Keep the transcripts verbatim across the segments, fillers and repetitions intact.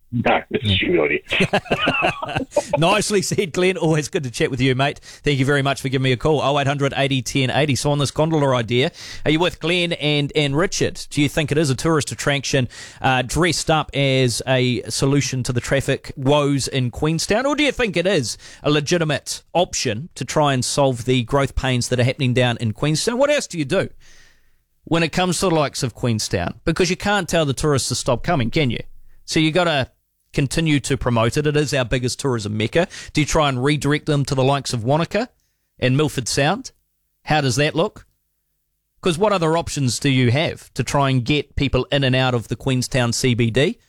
No, it's yeah. humility. Nicely said, Glenn. Always good to chat with you, mate. Thank you very much for giving me a call. oh eight hundred eighty ten eighty. So on this gondola idea, are you with Glenn and, and Richard? Do you think it is a tourist attraction uh, dressed up as a solution to the traffic woes in Queenstown? Or do you think it is a legitimate option to try and solve the growth pains that are happening down in Queenstown? What else do you do when it comes to the likes of Queenstown? Because you can't tell the tourists to stop coming, can you? So you got to continue to promote it. It is our biggest tourism mecca. Do you try and redirect them to the likes of Wanaka and Milford Sound? How does that look? Because what other options do you have to try and get people in and out of the Queenstown C B D?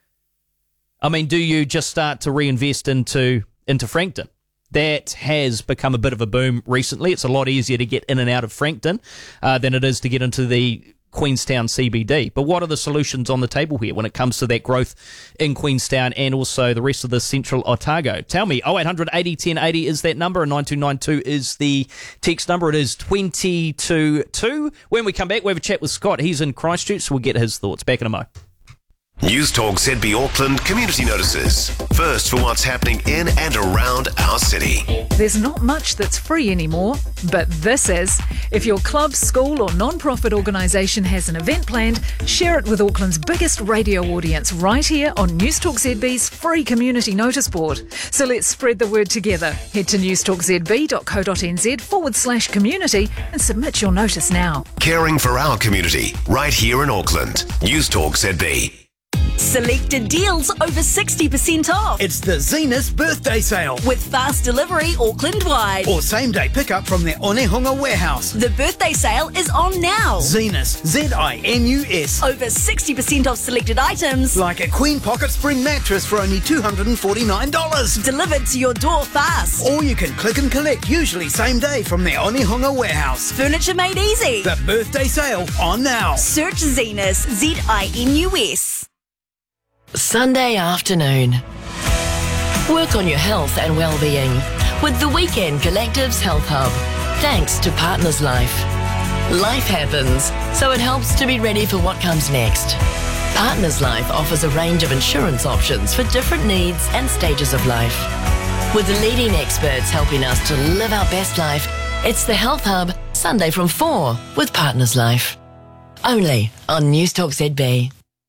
I mean, do you just start to reinvest into into Frankton? That has become a bit of a boom recently. It's a lot easier to get in and out of Frankton uh, than it is to get into the Queenstown C B D. But what are the solutions on the table here when it comes to that growth in Queenstown and also the rest of the central Otago? Tell me, oh eight hundred eighty ten eighty is that number, and nine two nine two is the text number. It is twenty to two. When we come back, we have a chat with Scott. He's in Christchurch, so we'll get his thoughts. Back in a mo. News Talk Z B Auckland community notices. First for what's happening in and around our city. There's not much that's free anymore, but this is. If your club, school or non-profit organisation has an event planned, share it with Auckland's biggest radio audience right here on News Talk Z B's free community notice board. So let's spread the word together. Head to newstalkzb.co.nz forward slash community and submit your notice now. Caring for our community right here in Auckland. News Talk Z B. Selected deals over sixty percent off. It's the Zenus birthday sale. With fast delivery Auckland-wide. Or same-day pickup from their Onehunga warehouse. The birthday sale is on now. Zenus, Z I N U S. Over sixty percent off selected items. Like a Queen Pocket Spring mattress for only two hundred forty-nine dollars. Delivered to your door fast. Or you can click and collect, usually same day, from their Onehunga warehouse. Furniture made easy. The birthday sale on now. Search Zenus, Z I N U S. Sunday afternoon. Work on your health and well-being with the Weekend Collectives Health Hub. Thanks to Partners Life. Life happens, so it helps to be ready for what comes next. Partners Life offers a range of insurance options for different needs and stages of life. With the leading experts helping us to live our best life, it's the Health Hub, Sunday from four with Partners Life. Only on News Talk Z B.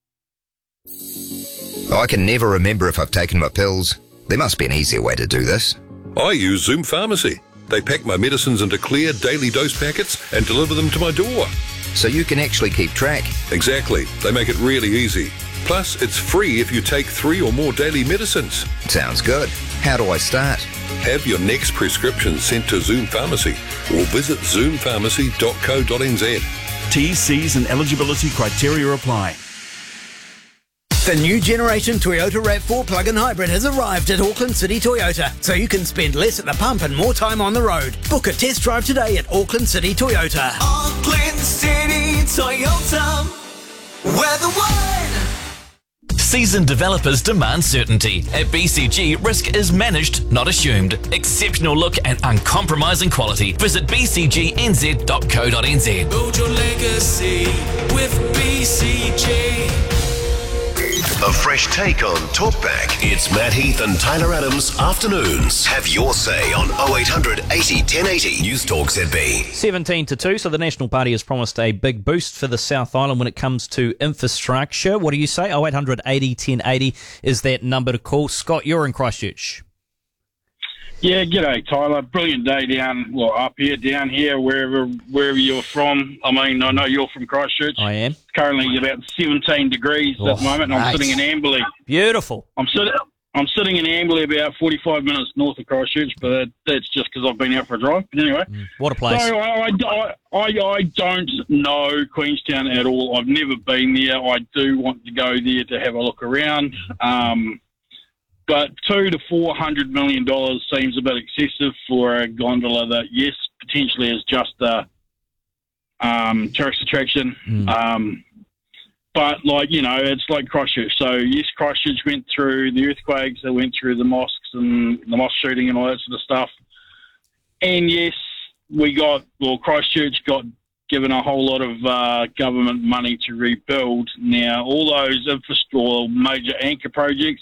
I can never remember if I've taken my pills. There must be an easier way to do this. I use Zoom Pharmacy. They pack my medicines into clear daily dose packets and deliver them to my door. So you can actually keep track. Exactly. They make it really easy. Plus, it's free if you take three or more daily medicines. Sounds good. How do I start? Have your next prescription sent to Zoom Pharmacy or visit zoom pharmacy dot co dot n z. T's, C's and eligibility criteria apply. The new generation Toyota RAV four plug-in hybrid has arrived at Auckland City Toyota, so you can spend less at the pump and more time on the road. Book a test drive today at Auckland City Toyota. Auckland City Toyota, we're the one! Seasoned developers demand certainty. At B C G, risk is managed, not assumed. Exceptional look and uncompromising quality. Visit b c g n z dot co dot n z. Build your legacy with B C G. A fresh take on Talkback. It's Matt Heath and Tyler Adams afternoons. Have your say on oh eight hundred eighty ten eighty. News Talk Z B. seventeen to two, so the National Party has promised a big boost for the South Island when it comes to infrastructure. What do you say? oh eight hundred eighty ten eighty is that number to call. Scott, you're in Christchurch. Yeah, g'day, Tyler. Brilliant day down, well, up here, down here, wherever wherever you're from. I mean, I know you're from Christchurch. I am. It's currently about seventeen degrees oh, at the moment, and nice. I'm sitting in Amberley. Beautiful. I'm sitting I'm sitting in Amberley, about forty-five minutes north of Christchurch, but that's just because I've been out for a drive. But anyway. Mm, what a place. So I, I, I, I don't know Queenstown at all. I've never been there. I do want to go there to have a look around. Um But two to four hundred million dollars seems a bit excessive for a gondola that, yes, potentially is just a um, tourist attraction. Mm. Um, but like you know, it's like Christchurch. So yes, Christchurch went through the earthquakes, they went through the mosques and the mosque shooting and all that sort of stuff. And yes, we got well, Christchurch got given a whole lot of uh, government money to rebuild. Now, all those infrastructure major anchor projects